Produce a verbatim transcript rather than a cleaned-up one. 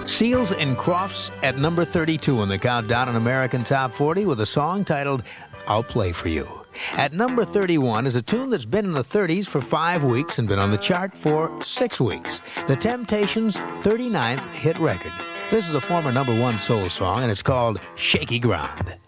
Seals and Crofts at number thirty-two on the countdown on American Top forty with a song titled I'll Play For You. At number thirty-one is a tune that's been in the thirties for five weeks and been on the chart for six weeks. The Temptations' thirty-ninth hit record. This is a former number one soul song, and it's called Shaky Ground.